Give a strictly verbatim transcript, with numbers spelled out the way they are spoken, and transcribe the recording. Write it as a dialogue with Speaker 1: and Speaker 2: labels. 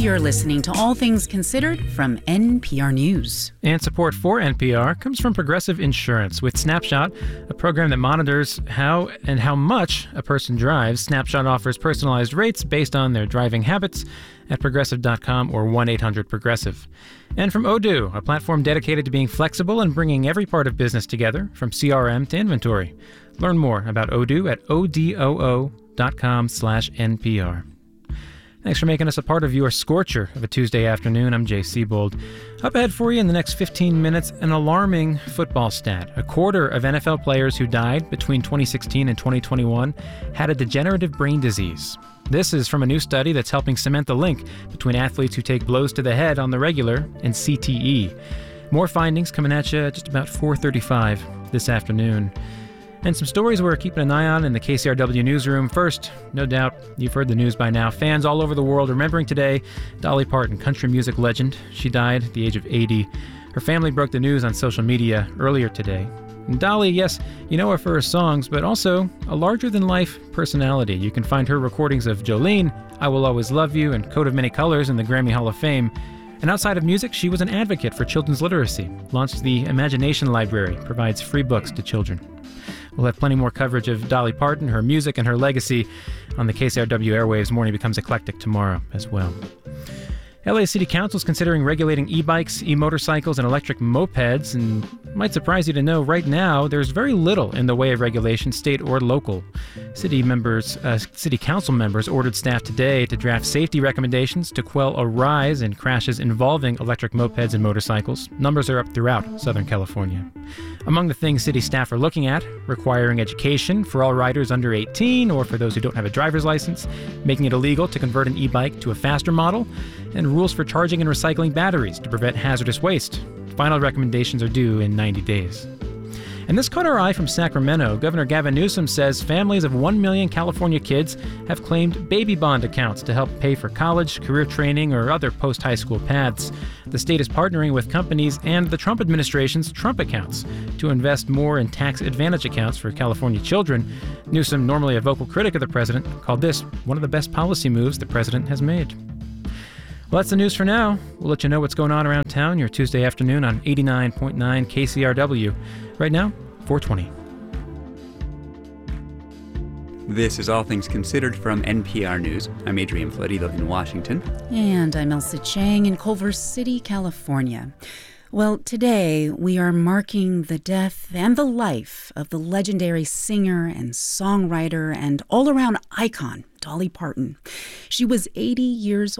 Speaker 1: You're listening to All Things Considered from N P R News.
Speaker 2: And support for N P R comes from Progressive Insurance with Snapshot, a program that monitors how and how much a person drives. Snapshot offers personalized rates based on their driving habits at progressive dot com or one eight hundred progressive. And from Odoo, a platform dedicated to being flexible and bringing every part of business together, from C R M to inventory. Learn more about Odoo at odoo dot com slash N P R. Thanks for making us a part of your scorcher of a Tuesday afternoon. I'm Jay Siebold. Up ahead for you in the next fifteen minutes, an alarming football stat. A quarter of N F L players who died between twenty sixteen and twenty twenty-one had a degenerative brain disease. This is from a new study that's helping cement the link between athletes who take blows to the head on the regular and C T E. More findings coming at you at just about four thirty-five this afternoon. And some stories we're keeping an eye on in the K C R W newsroom. First, no doubt you've heard the news by now. Fans all over the world remembering today Dolly Parton, country music legend. She died at the age of eighty. Her family broke the news on social media earlier today. And Dolly, yes, you know her for her songs, but also a larger-than-life personality. You can find her recordings of Jolene, I Will Always Love You, and Coat of Many Colors in the Grammy Hall of Fame. And outside of music, she was an advocate for children's literacy, launched the Imagination Library, provides free books to children. We'll have plenty more coverage of Dolly Parton, her music, and her legacy on the K C R W airwaves. Morning Becomes Eclectic tomorrow as well. L A City Council is considering regulating e-bikes, e-motorcycles, and electric mopeds, and it might surprise you to know right now there's very little in the way of regulation, state or local. City members, uh, city council members ordered staff today to draft safety recommendations to quell a rise in crashes involving electric mopeds and motorcycles. Numbers are up throughout Southern California. Among the things city staff are looking at, requiring education for all riders under eighteen or for those who don't have a driver's license, making it illegal to convert an e-bike to a faster model, and rules for charging and recycling batteries to prevent hazardous waste. Final recommendations are due in ninety days. And this caught our eye from Sacramento. Governor Gavin Newsom says families of one million California kids have claimed baby bond accounts to help pay for college, career training, or other post-high school paths. The state is partnering with companies and the Trump administration's Trump accounts to invest more in tax advantage accounts for California children. Newsom, normally a vocal critic of the president, called this one of the best policy moves the president has made. Well, that's the news for now. We'll let you know what's going on around town your Tuesday afternoon on eighty-nine point nine K C R W. Right now, four twenty.
Speaker 3: This is All Things Considered from N P R News. I'm Adrian Florido in Washington.
Speaker 1: And I'm Elsa Chang in Culver City, California. Well, today we are marking the death and the life of the legendary singer and songwriter and all-around icon, Dolly Parton. She was eighty years